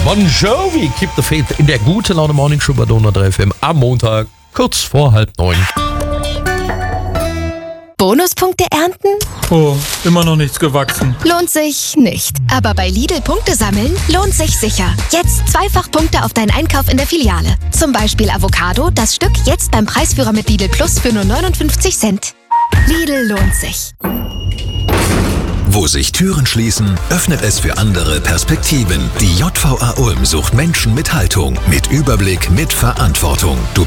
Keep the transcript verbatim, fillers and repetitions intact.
Bon Jovi, Keep the Faith in der gute Laune Morning Show bei Donau drei F M am Montag, kurz vor halb neun. Bonuspunkte ernten? Oh, immer noch nichts gewachsen. Lohnt sich nicht. Aber bei Lidl Punkte sammeln lohnt sich sicher. Jetzt zweifach Punkte auf deinen Einkauf in der Filiale. Zum Beispiel Avocado, das Stück jetzt beim Preisführer mit Lidl Plus für nur neunundfünfzig Cent. Lidl lohnt sich. Wo sich Türen schließen, öffnet es für andere Perspektiven. Die J V A Ulm sucht Menschen mit Haltung, mit Überblick, mit Verantwortung. Du